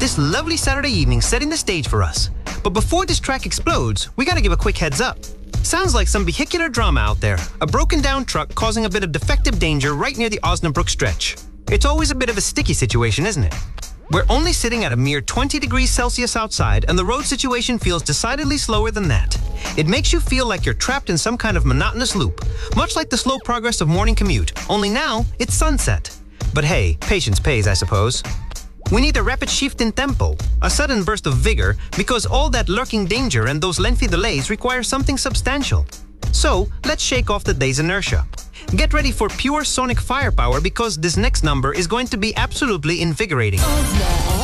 this lovely Saturday evening setting the stage for us. But before this track explodes, we gotta give a quick heads up. Sounds like some vehicular drama out there. A broken down truck causing a bit of defective danger right near the Osnabrück stretch. It's always a bit of a sticky situation, isn't it? We're only sitting at a mere 20 degrees Celsius outside, and the road situation feels decidedly slower than that. It makes you feel like you're trapped in some kind of monotonous loop, much like the slow progress of morning commute, only now it's sunset. But hey, patience pays, I suppose. We need a rapid shift in tempo, a sudden burst of vigor, because all that lurking danger and those lengthy delays require something substantial. So, let's shake off the day's inertia. Get ready for pure sonic firepower because this next number is going to be absolutely invigorating.